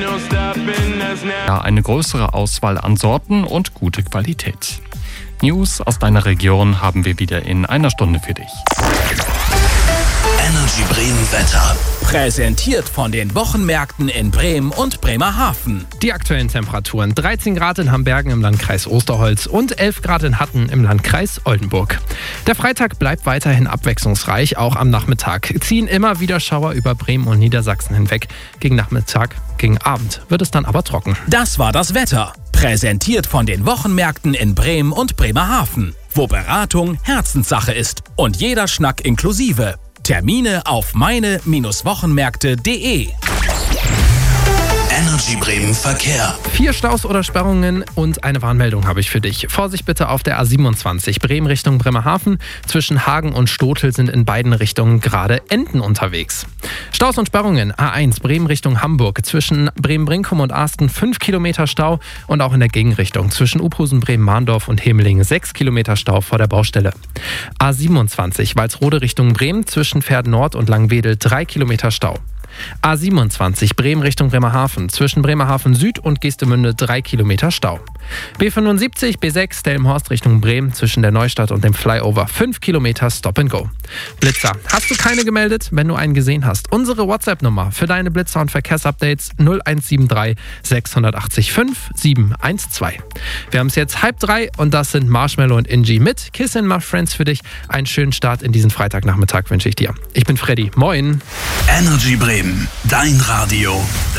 Ja, eine größere Auswahl an Sorten und gute Qualität. News aus deiner Region haben wir wieder in einer Stunde für dich. Energy Bremen Wetter. Präsentiert von den Wochenmärkten in Bremen und Bremerhaven. Die aktuellen Temperaturen: 13 Grad in Hambergen im Landkreis Osterholz und 11 Grad in Hatten im Landkreis Oldenburg. Der Freitag bleibt weiterhin abwechslungsreich, auch am Nachmittag. Ziehen immer wieder Schauer über Bremen und Niedersachsen hinweg. Gegen Nachmittag, gegen Abend wird es dann aber trocken. Das war das Wetter. Präsentiert von den Wochenmärkten in Bremen und Bremerhaven. Wo Beratung Herzenssache ist und jeder Schnack inklusive. Termine auf meine-wochenmärkte.de. Energy Bremen Verkehr. 4 Staus oder Sperrungen und eine Warnmeldung habe ich für dich. Vorsicht bitte auf der A27 Bremen Richtung Bremerhaven. Zwischen Hagen und Stotel sind in beiden Richtungen gerade Enten unterwegs. Staus und Sperrungen: A1 Bremen Richtung Hamburg. Zwischen Bremen-Brinkum und Arsten 5 Kilometer Stau und auch in der Gegenrichtung. Zwischen Uphusen, Bremen-Mahndorf und Hemeling 6 Kilometer Stau vor der Baustelle. A27 Walsrode Richtung Bremen. Zwischen Pferd Nord und Langwedel 3 Kilometer Stau. A27 Bremen Richtung Bremerhaven. Zwischen Bremerhaven Süd und Geestemünde 3 Kilometer Stau. B75 B6 Delmenhorst Richtung Bremen. Zwischen der Neustadt und dem Flyover 5 Kilometer Stop and Go. Blitzer: Hast du keine gemeldet? Wenn du einen gesehen hast, unsere WhatsApp-Nummer für deine Blitzer- und Verkehrsupdates 0173 680 5712. Wir haben es jetzt 2:30 und das sind Marshmello und Ingi mit Kiss and My Friends für dich. Einen schönen Start in diesen Freitagnachmittag wünsche ich dir. Ich bin Freddy. Moin. Energy Bremen, dein Radio.